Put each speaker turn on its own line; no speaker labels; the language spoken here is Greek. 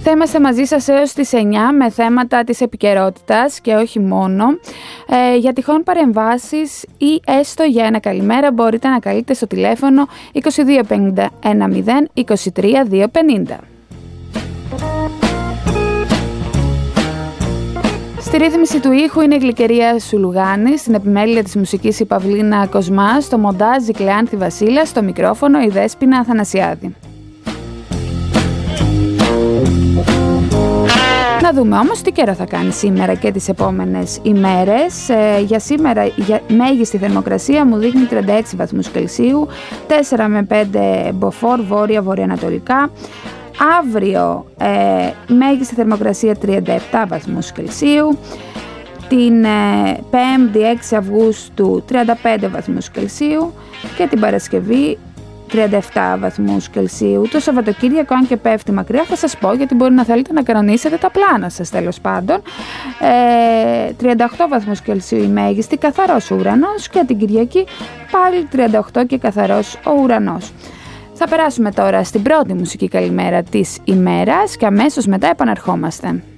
Θα είμαστε μαζί σας έως τις 9 με θέματα της επικαιρότητας και όχι μόνο. Για τυχόν παρεμβάσεις ή έστω για ένα καλημέρα μπορείτε να καλείτε στο τηλέφωνο 2250 10 23 250. Στη ρύθμιση του ήχου είναι η Γλυκερία Σουλουγάνη, στην επιμέλεια της μουσικής η Παυλίνα Κοσμά, στο μοντάζ η Κλεάνθη Βασίλα, στο μικρόφωνο η Δέσποινα Αθανασιάδη. Να δούμε όμως τι καιρό θα κάνει σήμερα και τις επόμενες ημέρες. Για σήμερα η μέγιστη θερμοκρασία μου δείχνει 36 βαθμούς Κελσίου, 4 με 5 μποφόρ βόρεια-βορειοανατολικά. Αύριο μέγιστη θερμοκρασία 37 βαθμούς Κελσίου. Την 5η 6 Αυγούστου 35 βαθμούς Κελσίου και την Παρασκευή 37 βαθμούς Κελσίου. Το Σαββατοκύριακο, αν και πέφτει μακριά, θα σας πω, γιατί μπορεί να θέλετε να κανονίσετε τα πλάνα σας τέλος πάντων. 38 βαθμούς Κελσίου η μέγιστη, καθαρός ο ουρανός, και την Κυριακή πάλι 38 και καθαρός ο ουρανός. Θα περάσουμε τώρα στην πρώτη μουσική καλημέρα της ημέρας και αμέσως μετά επαναρχόμαστε.